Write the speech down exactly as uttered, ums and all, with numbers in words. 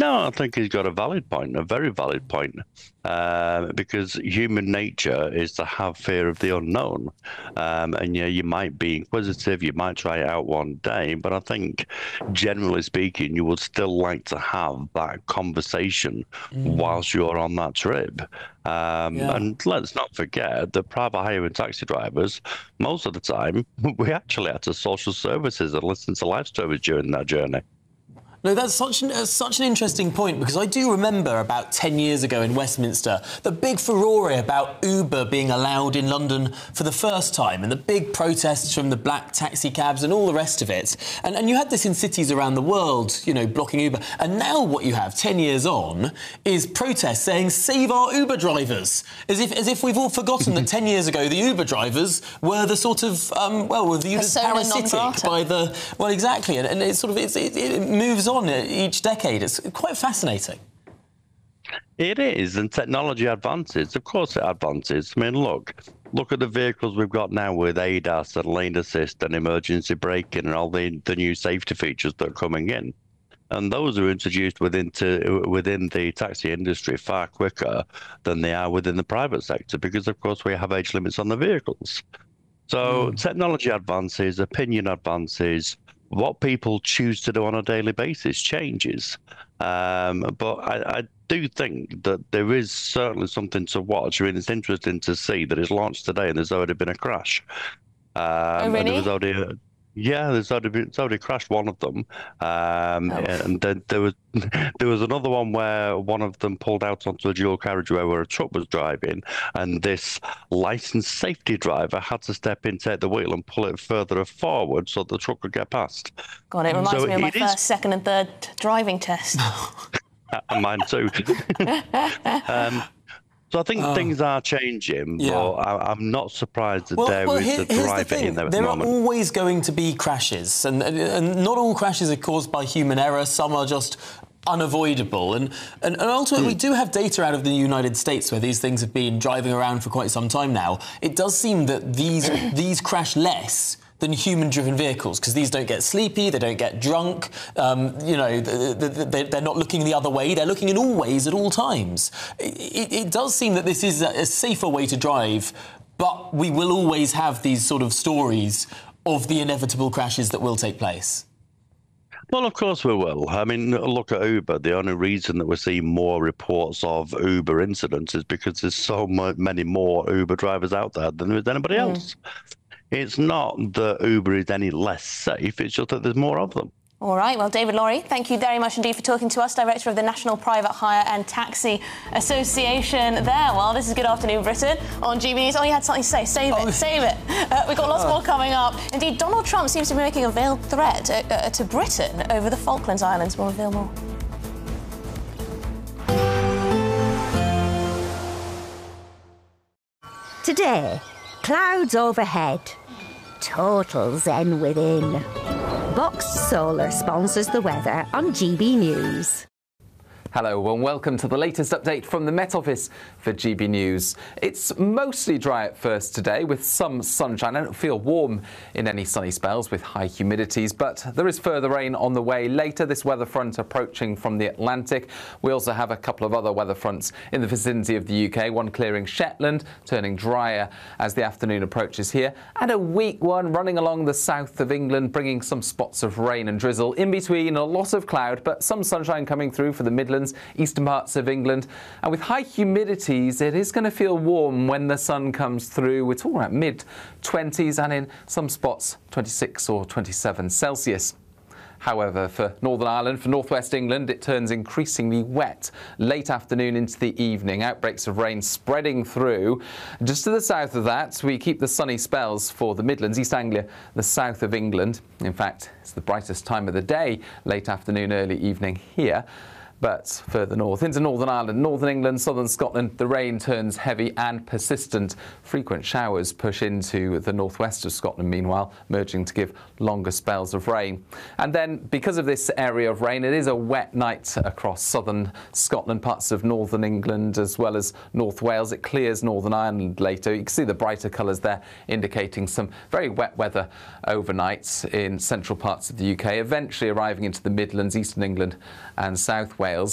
No, I think he's got a valid point, a very valid point, uh, because human nature is to have fear of the unknown. Um, and yeah, you might be inquisitive, you might try it out one day, but I think, generally speaking, you would still like to have that conversation mm. whilst you're on that trip. Um, yeah. And let's not forget that private hire and taxi drivers, most of the time, we actually had to social services and listen to life stories during that journey. No, that's such an, uh, such an interesting point, because I do remember about ten years ago in Westminster, the big furore about Uber being allowed in London for the first time, and the big protests from the black taxi cabs and all the rest of it. And, and you had this in cities around the world, you know, blocking Uber. And now what you have, ten years on, is protests saying, save our Uber drivers. As if, as if we've all forgotten that ten years ago the Uber drivers were the sort of, um, well, were viewed as parasitic by the... Well, exactly. And, and it sort of, it's, it, it moves on. On each decade. It's quite fascinating. It is, and technology advances. Of course it advances. I mean, look, look at the vehicles we've got now with A D A S and lane assist and emergency braking and all the, the new safety features that are coming in. And those are introduced within, to, within the taxi industry far quicker than they are within the private sector, because, of course, we have age limits on the vehicles. So mm. technology advances, opinion advances. What people choose to do on a daily basis changes. Um, but I, I do think that there is certainly something to watch. I mean, it's interesting to see that it's launched today and there's already been a crash. Um, oh, really? And there was already a, yeah, there's already been, it's already crashed one of them. Um, oh. And then there was there was another one where one of them pulled out onto a dual carriageway where a truck was driving, and this licensed safety driver had to step in, take the wheel, and pull it further forward so the truck could get past. God, it reminds so me of my is... first, second, and third driving test. Mine too. um, So I think uh, things are changing, yeah. but I, I'm not surprised that well, there well, is here, a driver the in there at there the moment. There are always going to be crashes, and, and, and not all crashes are caused by human error. Some are just unavoidable. And, and, and ultimately, mm. we do have data out of the United States where these things have been driving around for quite some time now. It does seem that these these crash less than human-driven vehicles, because these don't get sleepy, they don't get drunk, um, you know, they're not looking the other way, they're looking in all ways at all times. It, it does seem that this is a safer way to drive, but we will always have these sort of stories of the inevitable crashes that will take place. Well, of course we will. I mean, look at Uber. The only reason that we're seeing more reports of Uber incidents is because there's so many more Uber drivers out there than there is anybody mm. else. It's not that Uber is any less safe, it's just that there's more of them. All right, well, David Laurie, thank you very much indeed for talking to us, Director of the National Private Hire and Taxi Association there. Well, this is Good Afternoon Britain on G B News. Oh, you had something to say. Save it, oh. save it. Uh, we've got lots more coming up. Indeed, Donald Trump seems to be making a veiled threat uh, uh, to Britain over the Falklands Islands. We'll reveal more. Today, clouds overhead. Total zen within. Boxed Solar sponsors the weather on G B News. Hello and welcome to the latest update from the Met Office for G B News. It's mostly dry at first today with some sunshine. I don't feel warm in any sunny spells with high humidities, but there is further rain on the way later. This weather front approaching from the Atlantic. We also have a couple of other weather fronts in the vicinity of the U K, one clearing Shetland, turning drier as the afternoon approaches here, and a weak one running along the south of England, bringing some spots of rain and drizzle. In between, a lot of cloud, but some sunshine coming through for the Midlands, eastern parts of England. And with high humidities, it is going to feel warm when the sun comes through. We're talking about mid twenties and in some spots twenty-six or twenty-seven Celsius. However, for Northern Ireland, for northwest England, it turns increasingly wet late afternoon into the evening. Outbreaks of rain spreading through. Just to the south of that, we keep the sunny spells for the Midlands, East Anglia, the south of England. In fact, it's the brightest time of the day, late afternoon, early evening here. But further north, into Northern Ireland, Northern England, Southern Scotland, the rain turns heavy and persistent. Frequent showers push into the northwest of Scotland, meanwhile, merging to give longer spells of rain. And then, because of this area of rain, it is a wet night across southern Scotland, parts of northern England, as well as North Wales. It clears Northern Ireland later. You can see the brighter colours there, indicating some very wet weather overnight in central parts of the U K, eventually arriving into the Midlands, eastern England and South Wales.